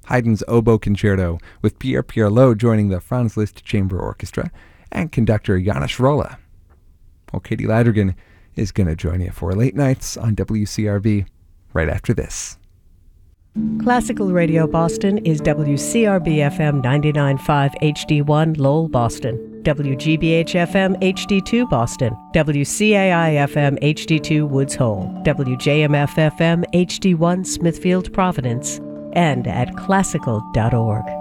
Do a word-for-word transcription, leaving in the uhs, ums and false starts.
Haydn's Oboe Concerto, with Pierre Pierlot joining the Franz Liszt Chamber Orchestra and conductor Janos Rolla. Well, Katie Ladrigan is going to join you for Late Nights on W C R B right after this. Classical Radio Boston is W C R B F M ninety-nine point five H D one Lowell, Boston, W G B H F M H D two Boston, W C A I F M H D two Woods Hole, W J M F F M H D one Smithfield, Providence, and at classical dot org.